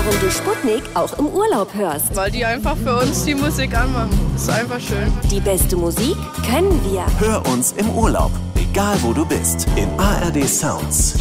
warum du Sputnik auch im Urlaub hörst. Weil die einfach für uns die Musik anmachen. Ist einfach schön. Die beste Musik können wir. Hör uns im Urlaub, egal wo du bist, in ARD Sounds.